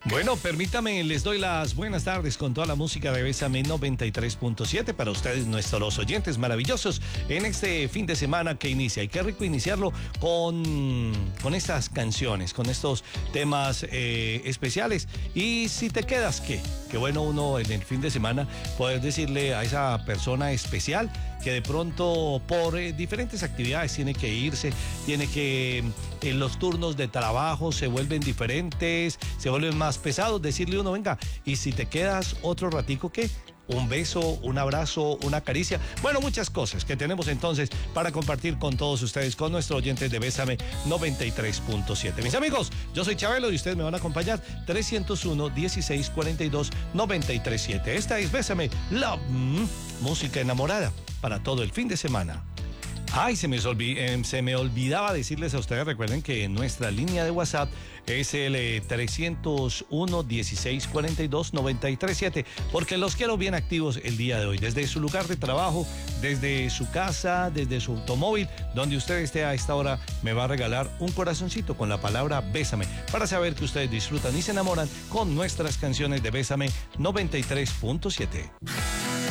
Bueno, permítame, les doy las buenas tardes con toda la música de Bésame 93.7 para ustedes, nuestros oyentes maravillosos, en este fin de semana que inicia. Y qué rico iniciarlo con estas canciones, con estos temas especiales. Y si te quedas, ¿qué? Qué bueno uno en el fin de semana poder decirle a esa persona especial que de pronto por diferentes actividades tiene que irse, tiene que los turnos de trabajo se vuelven diferentes, se vuelven más pesados, decirle uno, venga, y si te quedas otro ratico, ¿qué? Un beso, un abrazo, una caricia, bueno, muchas cosas que tenemos entonces para compartir con todos ustedes, con nuestros oyentes de Bésame 93.7. Mis amigos, yo soy Chabelo y ustedes me van a acompañar 301-1642-937. Esta es Bésame Love, música enamorada para todo el fin de semana. Ay, se me olvidaba decirles a ustedes, recuerden que nuestra línea de WhatsApp es el 301-1642-937, porque los quiero bien activos el día de hoy, desde su lugar de trabajo, desde su casa, desde su automóvil, donde usted esté a esta hora, me va a regalar un corazoncito con la palabra Bésame, para saber que ustedes disfrutan y se enamoran con nuestras canciones de Bésame 93.7.